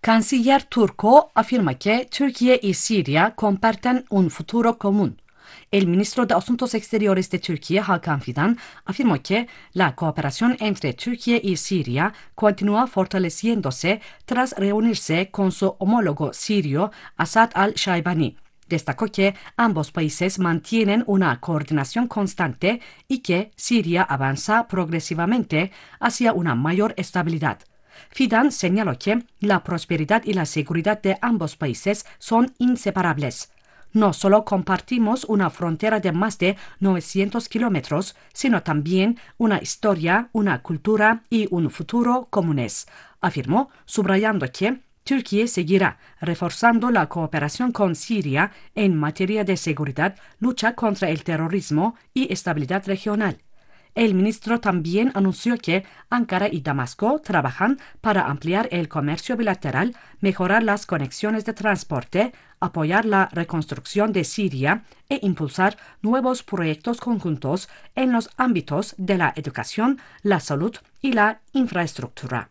Canciller turco afirma que Türkiye y Siria comparten un futuro común. El ministro de Asuntos Exteriores de Turquía, Hakan Fidan, afirmó que la cooperación entre Turquía y Siria continúa fortaleciéndose tras reunirse con su homólogo sirio, Asad al-Shaibani. Destacó que ambos países mantienen una coordinación constante y que Siria avanza progresivamente hacia una mayor estabilidad. Fidan señaló que la prosperidad y la seguridad de ambos países son inseparables. No solo compartimos una frontera de más de 900 kilómetros, sino también una historia, una cultura y un futuro comunes, afirmó, subrayando que Turquía seguirá reforzando la cooperación con Siria en materia de seguridad, lucha contra el terrorismo y estabilidad regional. El ministro también anunció que Ankara y Damasco trabajan para ampliar el comercio bilateral, mejorar las conexiones de transporte, apoyar la reconstrucción de Siria e impulsar nuevos proyectos conjuntos en los ámbitos de la educación, la salud y la infraestructura.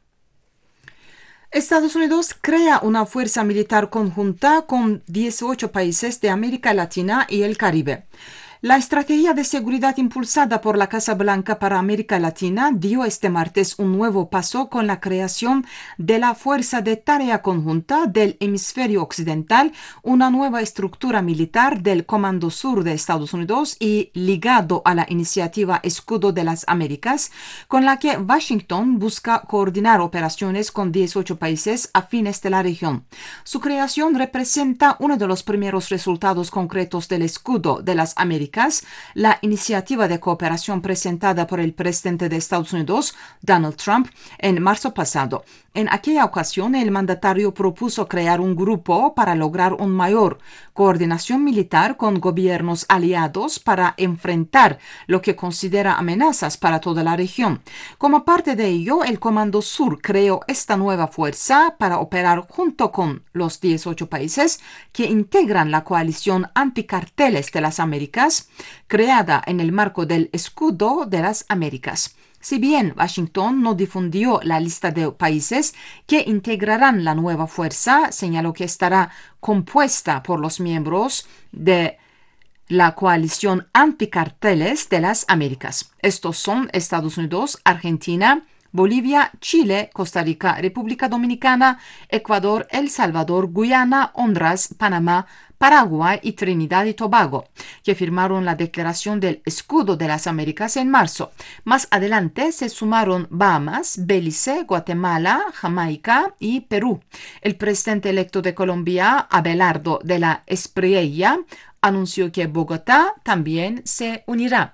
Estados Unidos crea una fuerza militar conjunta con 18 países de América Latina y el Caribe. La estrategia de seguridad impulsada por la Casa Blanca para América Latina dio este martes un nuevo paso con la creación de la Fuerza de Tarea Conjunta del Hemisferio Occidental, una nueva estructura militar del Comando Sur de Estados Unidos y ligado a la iniciativa Escudo de las Américas, con la que Washington busca coordinar operaciones con 18 países afines de la región. Su creación representa uno de los primeros resultados concretos del Escudo de las Américas, la iniciativa de cooperación presentada por el presidente de Estados Unidos, Donald Trump, en marzo pasado. En aquella ocasión, el mandatario propuso crear un grupo para lograr una mayor coordinación militar con gobiernos aliados para enfrentar lo que considera amenazas para toda la región. Como parte de ello, el Comando Sur creó esta nueva fuerza para operar junto con los 18 países que integran la coalición anticarteles de las Américas, creada en el marco del Escudo de las Américas. Si bien Washington no difundió la lista de países que integrarán la nueva fuerza, señaló que estará compuesta por los miembros de la coalición anticarteles de las Américas. Estos son Estados Unidos, Argentina, Bolivia, Chile, Costa Rica, República Dominicana, Ecuador, El Salvador, Guyana, Honduras, Panamá, Paraguay y Trinidad y Tobago, que firmaron la Declaración del Escudo de las Américas en marzo. Más adelante se sumaron Bahamas, Belice, Guatemala, Jamaica y Perú. El presidente electo de Colombia, Abelardo de la Espriella, anunció que Bogotá también se unirá.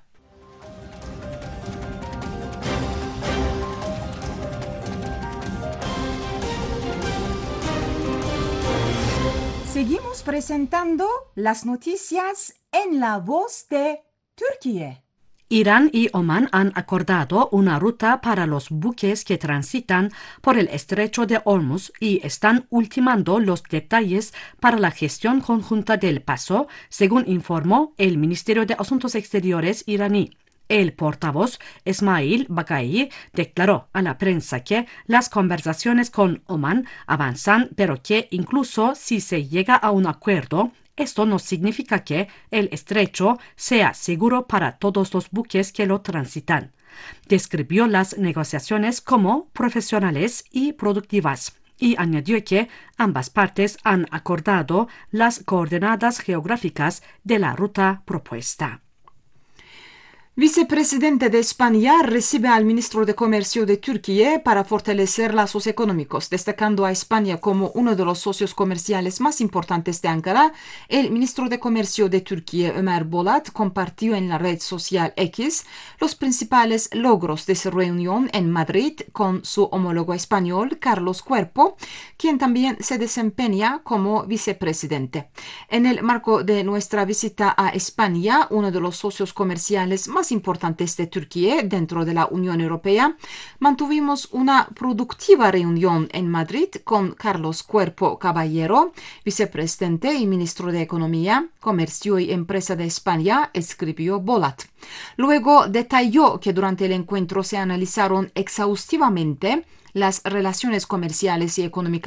Seguimos presentando las noticias en la voz de Turquía. Irán y Omán han acordado una ruta para los buques que transitan por el estrecho de Hormuz y están ultimando los detalles para la gestión conjunta del paso, según informó el Ministerio de Asuntos Exteriores iraní. El portavoz Esmail Baghai declaró a la prensa que las conversaciones con Omán avanzan, pero que incluso si se llega a un acuerdo, esto no significa que el estrecho sea seguro para todos los buques que lo transitan. Describió las negociaciones como profesionales y productivas y añadió que ambas partes han acordado las coordenadas geográficas de la ruta propuesta. Vicepresidente de España recibe al ministro de Comercio de Turquía para fortalecer lazos económicos, destacando a España como uno de los socios comerciales más importantes de Ankara. El ministro de Comercio de Turquía, Ömer Bolat, compartió en la red social X los principales logros de su reunión en Madrid con su homólogo español, Carlos Cuerpo, quien también se desempeña como vicepresidente. En el marco de nuestra visita a España, uno de los socios comerciales más importantes de Turquía dentro de la Unión Europea, mantuvimos una productiva reunión en Madrid con Carlos Cuerpo Caballero, vicepresidente y ministro de Economía, Comercio y Empresa de España, escribió Bolat. Luego detalló que durante el encuentro se analizaron exhaustivamente las relaciones comerciales y económicas